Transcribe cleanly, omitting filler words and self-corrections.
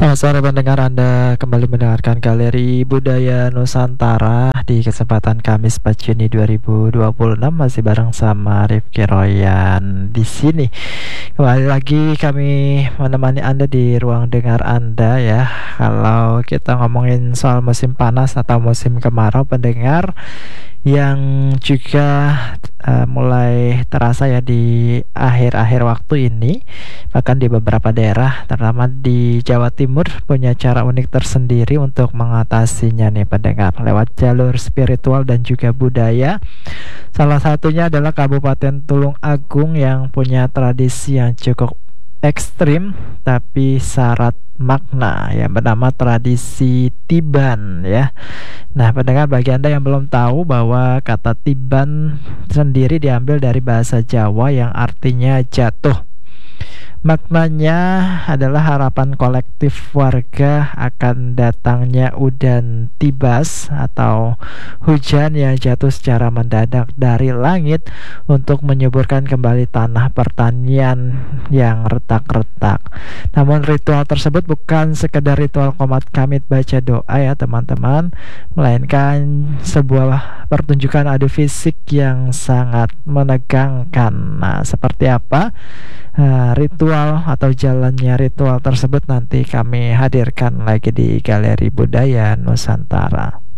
Selamat sore pendengar, Anda kembali mendengarkan Galeri Budaya Nusantara di kesempatan Kamis 4 Juni 2026, masih bareng sama Rifki Royan di sini. Kembali lagi kami menemani Anda di ruang dengar Anda ya. Kalau kita ngomongin soal musim panas atau musim kemarau pendengar, yang juga mulai terasa ya di akhir-akhir waktu ini, bahkan di beberapa daerah terutama di Jawa Timur punya cara unik tersendiri untuk mengatasinya nih pendengar, lewat jalur spiritual dan juga budaya. Salah satunya adalah Kabupaten Tulung Agung yang punya tradisi yang cukup ekstrim tapi syarat makna, yang bernama tradisi Tiban ya. Nah, pendengar, bagi Anda yang belum tahu bahwa kata Tiban sendiri diambil dari bahasa Jawa yang artinya jatuh. Maknanya adalah harapan kolektif warga akan datangnya udan tibas atau hujan yang jatuh secara mendadak dari langit untuk menyuburkan kembali tanah pertanian yang retak-retak. Namun ritual tersebut bukan sekedar ritual komat kamit baca doa ya teman-teman, melainkan sebuah pertunjukan adu fisik yang sangat menegangkan. Nah, seperti apa ritual atau jalannya ritual tersebut nanti kami hadirkan lagi di Galeri Budaya Nusantara.